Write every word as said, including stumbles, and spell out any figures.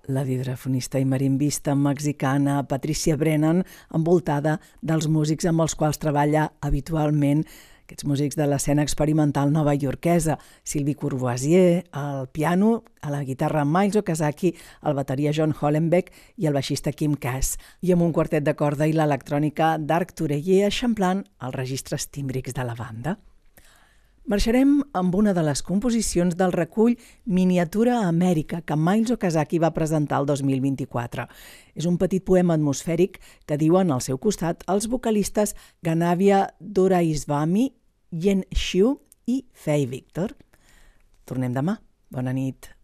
La vibrafonista i marimbista mexicana Patricia Brennan, envoltada dels músics amb els quals treballa habitualment, aquests músics de l'escena experimental novaiorquesa, Sylvie Courvoisier, al piano, a la guitarra Miles Okazaki, al bateria John Hollenbeck i el baixista Kim Cass, i amb un quartet de corda i l'electrònica d'Arc Tourellier eixamplant els registres tímbrics de la banda. Marxarem amb una de les composicions del recull Miniatura Amèrica que Miles Okazaki va presentar el dos mil vint-i-quatre. És un petit poema atmosfèric que diuen al seu costat els vocalistes Ganavia Doraisvami, Yen Xiu i Fei Victor. Tornem demà. Bona nit.